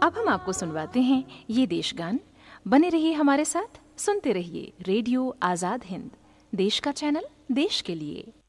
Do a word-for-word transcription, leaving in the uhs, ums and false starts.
अब हम आपको सुनवाते हैं ये देशगान। बने रहिए हमारे साथ, सुनते रहिए रेडियो आजाद हिंद, देश का चैनल देश के लिए।